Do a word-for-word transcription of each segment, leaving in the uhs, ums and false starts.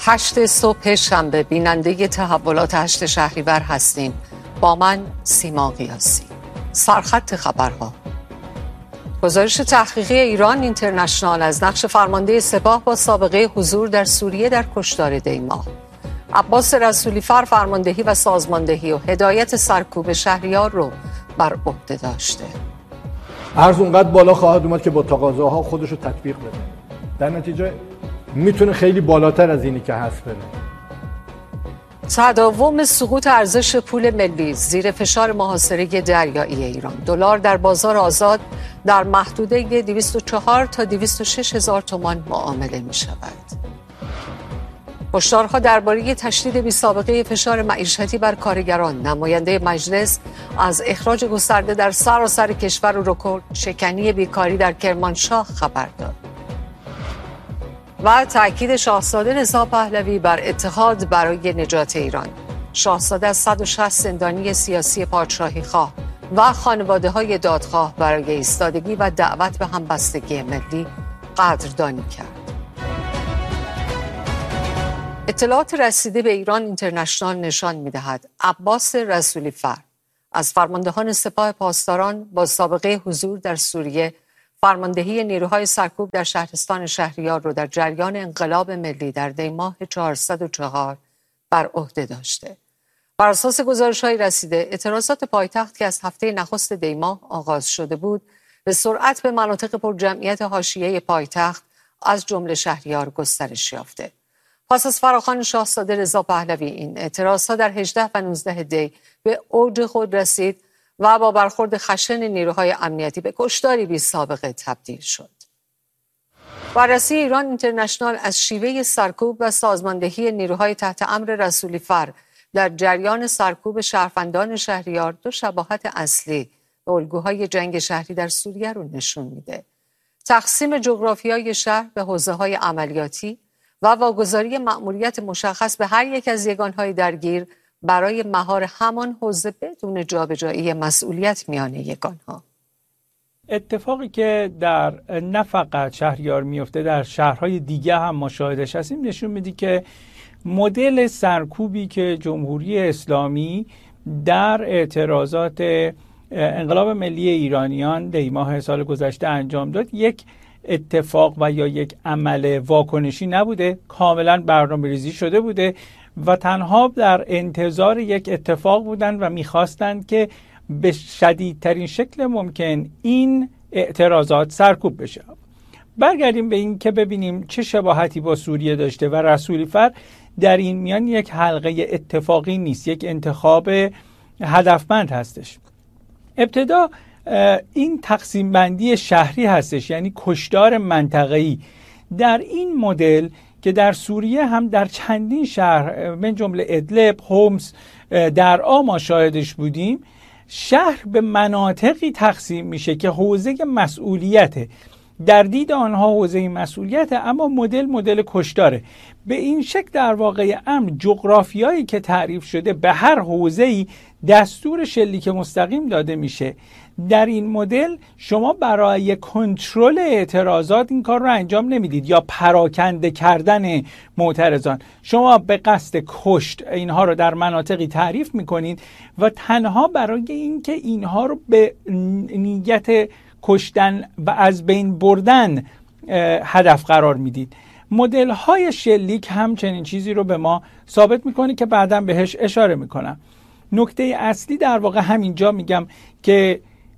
هشت صبح شنبه بیننده تحولات هشت شهریور هستیم. با من سیما قیاسی. سرخط خبرها. گزارش تحقیقی ایران اینترنشنال از نقش فرمانده سپاه با سابقه حضور در سوریه در کشتار دیماه. عباس رسولیفر فرماندهی و سازماندهی و هدایت سرکوب شهریار رو بر عهده داشته. ارز اونقدر بالا خواهد اومد که با تقاضاها خودش رو تطبیق بده. در نتیجه میتونه خیلی بالاتر از اینی که هست بره. تداوم سقوط ارزش پول ملی زیر فشار محاصره دریایی ایران. دلار در بازار آزاد در محدوده دویست و چهار تا دویست و شش هزار تومان معامله می شود. هشدارها درباره تشدید بی‌سابقه فشار معیشتی بر کارگران. نماینده مجلس از اخراج گسترده در سراسر کشور و رکورد شکنی بیکاری در کرمانشاه خبر داد. و تأکید شاهزاده رضا پهلوی بر اتحاد برای نجات ایران. شاهزاده از صد و شصت زندانی سیاسی پادشاهی خواه و خانواده های دادخواه برای ایستادگی و دعوت به همبستگی ملی قدردانی کرد. اطلاعات رسیده به ایران اینترنشنال نشان می‌دهد عباس رسولیفر از فرماندهان سپاه پاسداران با سابقه حضور در سوریه فرماندهی نیروهای سرکوب در شهرستان شهریار رو در جریان انقلاب ملی در دیماه چهارصد و چهار بر عهده داشته. بر اساس گزارش‌های رسیده، اعتراضات پایتخت که از هفته نخست دیماه آغاز شده بود، به سرعت به مناطق پرجمعیت حاشیه پایتخت از جمله شهریار گسترش یافته. پس از فراخوان شاهزاده رضا پهلوی، این اعتراضات در هجده و نوزده دی به اوج خود رسید و با برخورد خشن نیروهای امنیتی به کشتاری بی سابقه تبدیل شد. بررسی ایران اینترنشنال از شیوه سرکوب و سازماندهی نیروهای تحت امر رسولیفر در جریان سرکوب شهروندان شهریار دو شباهت اصلی به الگوهای جنگ شهری در سوریه رو نشون میده. تقسیم جغرافیای شهر به حوزه‌های عملیاتی و واگذاری مأموریت مشخص به هر یک از یگانهای درگیر برای مهار همان حوزه بدون جابجایی مسئولیت میان یگانها. اتفاقی که در نه فقط شهریار میفته، در شهرهای دیگه هم ما شاهدش هستیم، نشون میده که مدل سرکوبی که جمهوری اسلامی در اعتراضات انقلاب ملی ایرانیان دیماه سال گذشته انجام داد یک اتفاق و یا یک عمل واکنشی نبوده، کاملا برنامه‌ریزی شده بوده و تنها در انتظار یک اتفاق بودند و میخواستند که به شدیدترین شکل ممکن این اعتراضات سرکوب بشه. برگردیم به این که ببینیم چه شباهتی با سوریه داشته و رسولیفر در این میان یک حلقه اتفاقی نیست، یک انتخاب هدفمند هستش. ابتدا این تقسیم بندی شهری هستش، یعنی کشتار منطقه‌ای. در این مدل که در سوریه هم در چندین شهر من جمله ادلب، حمص، درعا ما شاهدش بودیم، شهر به مناطقی تقسیم میشه که حوزه مسئولیته. در دید آنها حوزه مسئولیته، اما مدل مدل کشتاره. به این شکل در واقع امر جغرافیایی که تعریف شده به هر حوزه‌ای دستور شلیک مستقیم داده میشه. در این مدل شما برای کنترل اعتراضات این کار رو انجام نمیدید یا پراکنده کردن معترضان. شما به قصد کشت اینها رو در مناطقی تعریف میکنید و تنها برای اینکه اینها رو به نیت کشتن و از بین بردن هدف قرار میدید. مدل های شلیک هم چنین چیزی رو به ما ثابت میکنه که بعداً بهش اشاره میکنم. نکته اصلی در واقع همینجا میگم که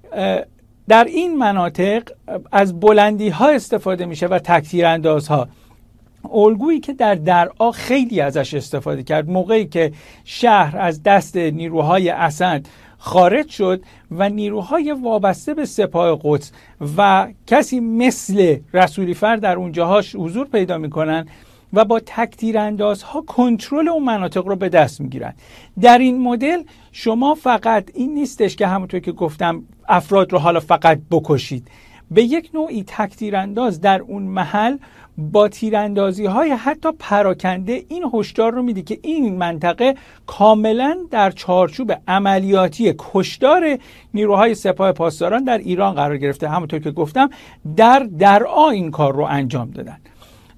در این مناطق از بلندی ها استفاده میشه و تکتیر اندازها. الگویی که در درعا خیلی ازش استفاده کرد موقعی که شهر از دست نیروهای اسد خارج شد و نیروهای وابسته به سپاه قدس و کسی مثل رسولیفر در اونجاهاش حضور پیدا میکنن و با تکتیر اندازها کنترل اون مناطق رو به دست میگیرن. در این مدل شما فقط این نیستش که همونطور که گفتم افراد رو حالا فقط بکشید، به یک نوعی تکتیر انداز در اون محل با تیراندازی های حتی پراکنده این هشدار رو میده که این منطقه کاملا در چارچوب عملیاتی کشتار نیروهای سپاه پاسداران در ایران قرار گرفته. همونطور که گفتم در درعا این کار رو انجام دادن.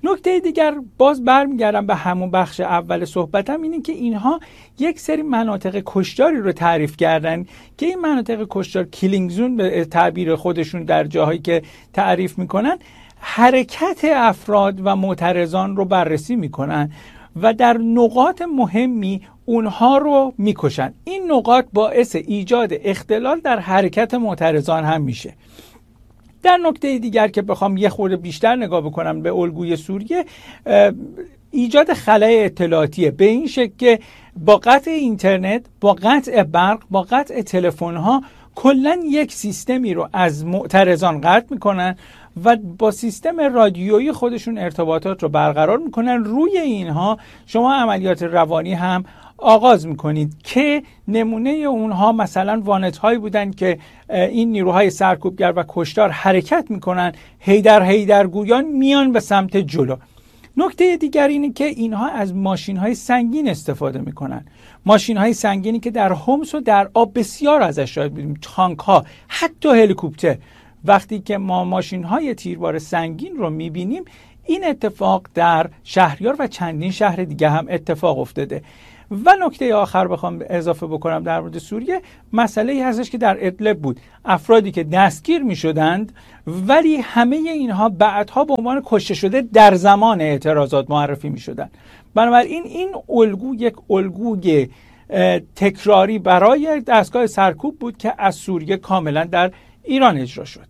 نکته دیگر باز برمیگردم به همون بخش اول صحبتم، اینه که اینها یک سری مناطق کشتاری رو تعریف کردن که این مناطق کشتار، کیلینگ زون به تعبیر خودشون در جاهایی که تعریف میکنن، حرکت افراد و معترضان رو بررسی میکنن و در نقاط مهمی اونها رو میکشن. این نقاط باعث ایجاد اختلال در حرکت معترضان هم میشه. در نکته دیگر که بخوام یه خورده بیشتر نگاه بکنم به الگوی سوریه، ایجاد خلای اطلاعاتیه، به این شکل که با قطع اینترنت، با قطع برق، با قطع تلفن‌ها کلاً یک سیستمی رو از معترضان قطع میکنن و با سیستم رادیویی خودشون ارتباطات رو برقرار میکنن. روی اینها شما عملیات روانی هم آغاز میکنید که نمونه اونها مثلا وانت هایی بودن که این نیروهای سرکوبگر و کشتار حرکت میکنن، هیدر هیدر گویان میان به سمت جلو. نکته دیگر اینه که اینها از ماشین های سنگین استفاده میکنن، ماشین های سنگینی که در حمص و در آب بسیار ازش شاید بودیم، تانک ها، حتی هلیکوپتر. وقتی که ما ماشین های تیربار سنگین رو میبینیم، این اتفاق در شهریار و چندین شهر دیگه هم اتفاق افتاده. و نکته آخر بخوام اضافه بکنم در مورد سوریه، مسئله ای هستش که در ادلب بود، افرادی که دستگیر می شدند ولی همه اینها بعدها به عنوان کشته شده در زمان اعتراضات معرفی می شدند. بنابراین این الگو یک الگوی تکراری برای دستگاه سرکوب بود که از سوریه کاملا در ایران اجرا شد.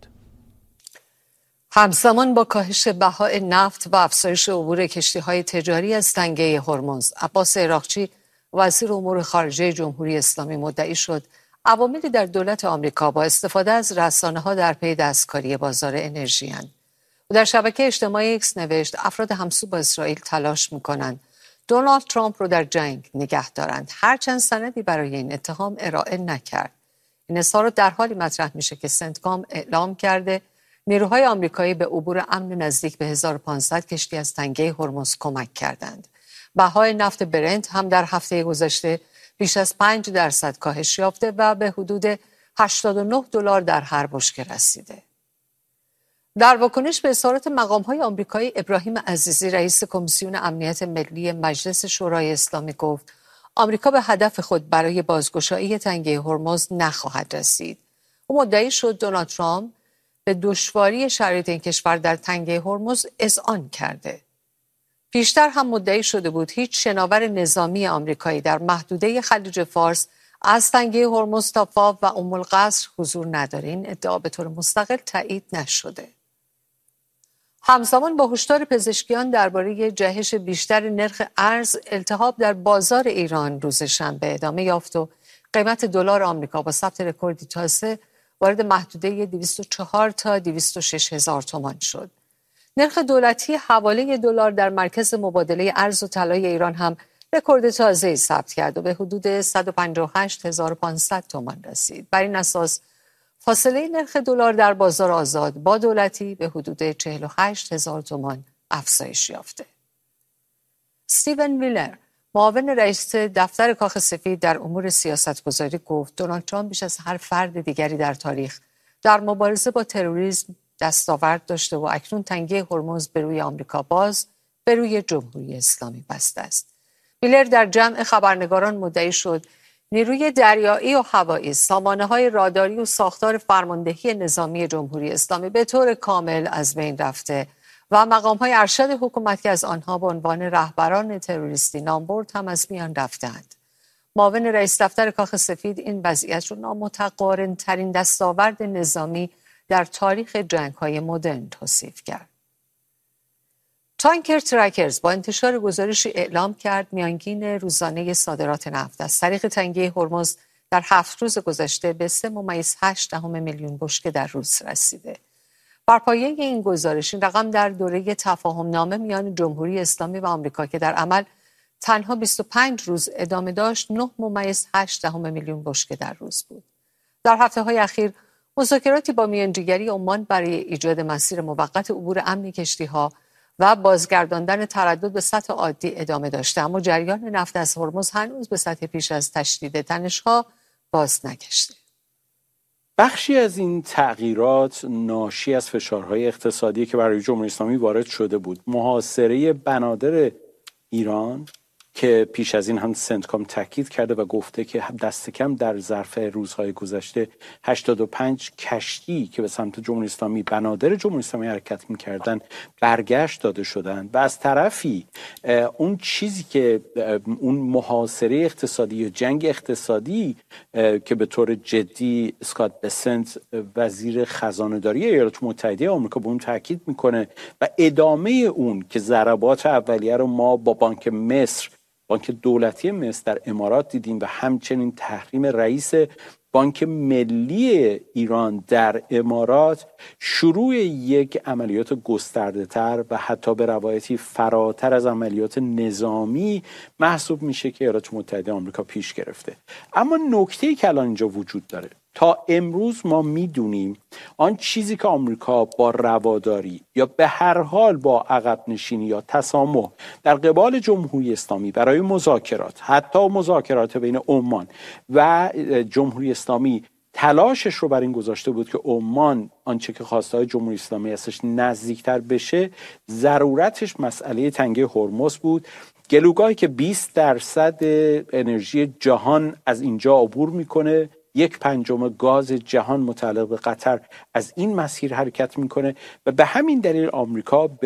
همزمان با کاهش بهای نفت و افزایش عبور کشتی‌های تجاری از تنگه هرمز، عباس عراقچی وزیر امور خارجه جمهوری اسلامی مدعی شد عواملی در دولت آمریکا با استفاده از رسانه‌ها در پی دستکاری بازار انرژی اند. و در شبکه اجتماعی ایکس نوشت افراد همسو با اسرائیل تلاش می‌کنند دونالد ترامپ رو در جنگ نگه دارند، هرچند سندی برای این اتهام ارائه نکرد. این اظهار رو در حالی مطرح میشه که سنتکام اعلام کرده نیروهای آمریکایی به عبور امن نزدیک به هزار و پانصد کشتی از تنگه هرمز کمک کردند. بهای نفت برنت هم در هفته گذشته بیش از پنج درصد کاهش یافته و به حدود هشتاد و نه دلار در هر بشکه رسیده. در واکنش به اظهارات مقام‌های آمریکایی، ابراهیم عزیزی رئیس کمیسیون امنیت ملی مجلس شورای اسلامی گفت آمریکا به هدف خود برای بازگشایی تنگه هرمز نخواهد رسید. او مدعی شد دونالد ترامپ به دشواری شرایط این کشور در تنگه هرمز اذعان کرده. پیشتر هم مدعی شده بود هیچ شناور نظامی آمریکایی در محدوده خلیج فارس از تنگه هرمز تا فاو و ام القصر حضور نداره. این ادعا به طور مستقل تایید نشده. همزمان با هشدار پزشکیان درباره جهش بیشتر نرخ ارز، التهاب در بازار ایران روز شنبه ادامه یافت و قیمت دلار آمریکا با ثبت رکوردی تازه وارد محدوده دویست و چهار تا دویست و شش هزار تومان شد. نرخ دولتی حواله دلار در مرکز مبادله ارز و طلای ایران هم رکورد تازه‌ای ثبت کرد و به حدود صد و پنجاه و هشت هزار و پانصد تومان رسید. بر این اساس فاصله نرخ دلار در بازار آزاد با دولتی به حدود چهل و هشت هزار تومان افزایش یافته. استیون میلر، معاون رئیس دفتر کاخ سفید در امور سیاستگذاری، گفت دونالد ترامپ بیش از هر فرد دیگری در تاریخ در مبارزه با تروریسم دستاورد داشته و اکنون تنگه هرمز به روی آمریکا باز به روی جمهوری اسلامی بسته است. میلر در جمع خبرنگاران مدعی شد نیروی دریایی و هوایی، سامانه‌های راداری و ساختار فرماندهی نظامی جمهوری اسلامی به طور کامل از بین رفته و مقام‌های ارشد حکومت که از آنها به عنوان رهبران تروریستی نام برد هم از میان رفتند. معاون رئیس دفتر کاخ سفید این وضعیت رو نامتقارن‌ترین دستاورد نظامی در تاریخ جنگ‌های مدرن توصیف کرد. تانکر ترکرز با انتشار گزارشی اعلام کرد میانگین روزانه صادرات نفت از طریق تنگه هرمز در هفت روز گذشته به سه ممیز هشت دهم میلیون بشکه در روز رسیده. بر پایه این گزارش این رقم در دوره تفاهم نامه میان جمهوری اسلامی و آمریکا که در عمل تنها بیست و پنج روز ادامه داشت نه ممیز هشت دهم میلیون بشکه در روز بود. در هفته‌های اخیر مذاکراتی با میانجیگری عمان برای ایجاد مسیر موقت عبور امنی کشتی‌ها و بازگرداندن تردد به سطح عادی ادامه داشته، اما جریان نفت از هرمز هنوز به سطح پیش از تشدید تنش‌ها باز نگشته. بخشی از این تغییرات ناشی از فشارهای اقتصادی که برای جمهوری اسلامی وارد شده بود. محاصره بنادر ایران که پیش از این هم سنتکام تاکید کرده و گفته که دست کم در ظرف روزهای گذشته هشتاد و پنج کشتی که به سمت جمهوری اسلامی بنادر جمهوری اسلامی حرکت می‌کردن برگشت داده شدن و از طرفی اون چیزی که اون محاصره اقتصادی یا جنگ اقتصادی که به طور جدی اسکات بسنت وزیر خزانه‌داری ایالات متحده آمریکا به اون تاکید میکنه و ادامه اون که ضربات اولیه رو ما با بانک مصر بانک دولتی مصر در امارات دیدیم و همچنین تحریم رئیس بانک ملی ایران در امارات شروع یک عملیات گسترده تر و حتی به روایتی فراتر از عملیات نظامی محسوب میشه که ایالات متحده آمریکا پیش گرفته. اما نکته‌ای که الان اینجا وجود داره، تا امروز ما میدونیم آن چیزی که آمریکا با رواداری یا به هر حال با عقب نشینی یا تسامح در قبال جمهوری اسلامی برای مذاکرات، حتی مذاکرات بین عمان و جمهوری اسلامی تلاشش رو بر این گذاشته بود که عمان آنچه که خواستهای جمهوری اسلامی هستش نزدیکتر بشه، ضرورتش مسئله تنگه هرمز بود. گلوگاهی که بیست درصد انرژی جهان از اینجا عبور میکنه، یک پنجم گاز جهان متعلق به قطر از این مسیر حرکت میکنه و به همین دلیل آمریکا به